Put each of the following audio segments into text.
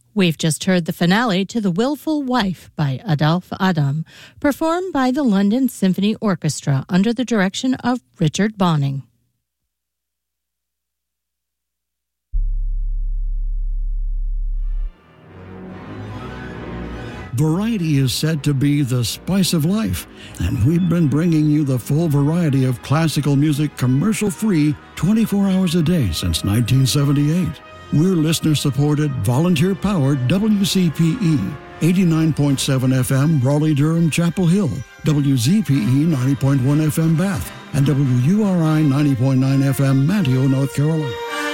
We've just heard the finale to The Willful Wife by Adolphe Adam, performed by the London Symphony Orchestra under the direction of Richard Bonning. Variety is said to be the spice of life, and we've been bringing you the full variety of classical music commercial-free 24 hours a day since 1978. We're listener-supported, volunteer-powered WCPE, 89.7 FM, Raleigh-Durham, Chapel Hill, WZPE 90.1 FM, Bath, and WURI 90.9 FM, Manteo, North Carolina.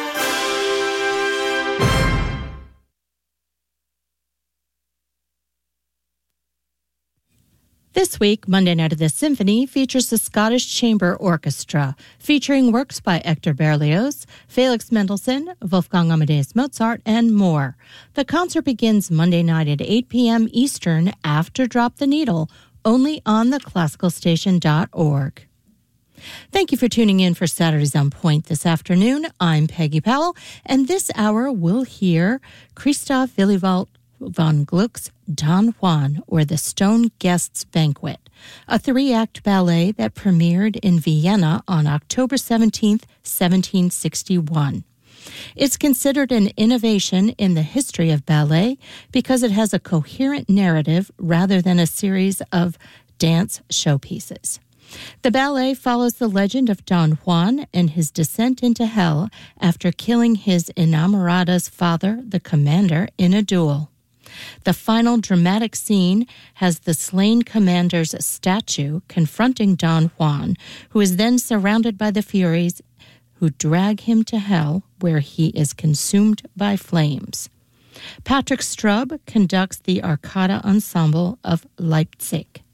This week, Monday Night at the Symphony features the Scottish Chamber Orchestra, featuring works by Hector Berlioz, Felix Mendelssohn, Wolfgang Amadeus Mozart, and more. The concert begins Monday night at 8 p.m. Eastern after Drop the Needle, only on theclassicalstation.org. Thank you for tuning in for Saturdays on Point this afternoon. I'm Peggy Powell, and this hour we'll hear Christoph Willibald von Gluck's Don Juan, or The Stone Guests Banquet, a 3-act ballet that premiered in Vienna on October 17, 1761. It's considered an innovation in the history of ballet because it has a coherent narrative rather than a series of dance showpieces. The ballet follows the legend of Don Juan and his descent into hell after killing his inamorada's father, the commander, in a duel. The final dramatic scene has the slain commander's statue confronting Don Juan, who is then surrounded by the Furies, who drag him to hell, where he is consumed by flames. Patrick Strub conducts the Arcada Ensemble of Leipzig.